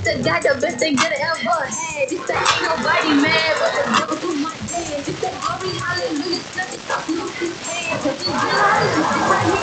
that got the best thing that I ever had. This that ain't nobody mad, but the devil through my dance. This that glory, hallelujah, snap it up, loose his hands. Cause this real hallelujah right